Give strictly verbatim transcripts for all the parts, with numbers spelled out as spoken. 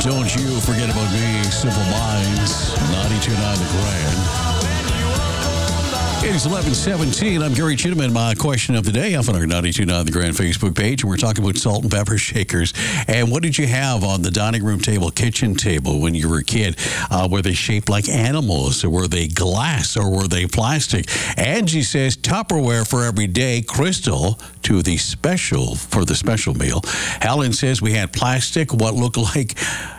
Don't you forget about me, Simple Minds, ninety-two point nine The Grand. It is eleven seventeen. I'm Gary Chittiman. My question of the day up on our ninety-two point nine The Grand Facebook page. And we're talking about salt and pepper shakers. And what did you have on the dining room table, kitchen table when you were a kid? Uh, were they shaped like animals? Or were they glass? Or were they plastic? Angie says Tupperware for every day. Crystal to the special, for the special meal. Helen says we had plastic, what looked like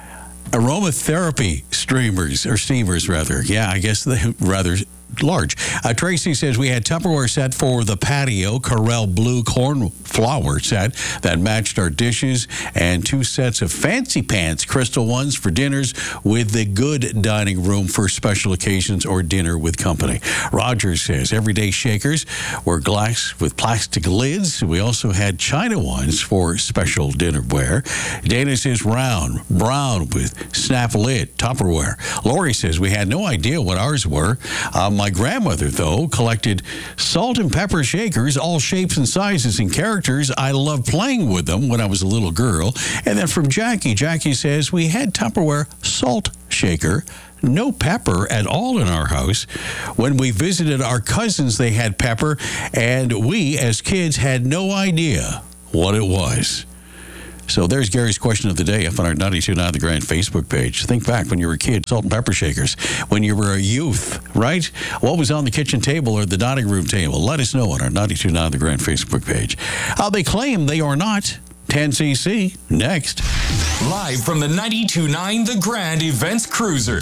aromatherapy streamers, or steamers rather. Yeah, I guess they rather large. Uh, Tracy says we had Tupperware set for the patio, Corel blue corn flour set that matched our dishes, and two sets of fancy pants, crystal ones for dinners with the good dining room for special occasions or dinner with company. Roger says everyday shakers were glass with plastic lids. We also had china ones for special dinnerware. Dana says round, brown with snap lid, Tupperware. Lori says we had no idea what ours were. Um, My grandmother, though, collected salt and pepper shakers, all shapes and sizes and characters. I loved playing with them when I was a little girl. And then from Jackie, Jackie says we had Tupperware salt shaker. No pepper at all in our house. When we visited our cousins, they had pepper, and we, as kids, had no idea what it was. So there's Gary's question of the day up on our ninety-two point nine The Grand Facebook page. Think back when you were a kid, salt and pepper shakers. When you were a youth, right? What was on the kitchen table or the dining room table? Let us know on our ninety-two point nine The Grand Facebook page. How they claim they are not. ten C C, next. Live from the ninety-two point nine The Grand Events Cruiser.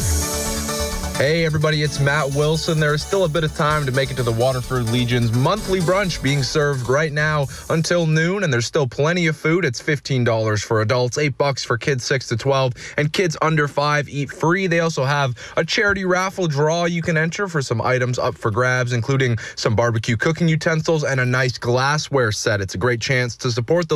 Hey everybody, it's Matt Wilson. There is still a bit of time to make it to the Waterford Legion's monthly brunch being served right now until noon, and there's still plenty of food. It's fifteen dollars for adults, eight bucks for kids six to twelve, and kids under five eat free. They also have a charity raffle draw you can enter for some items up for grabs, including some barbecue cooking utensils and a nice glassware set. It's a great chance to support the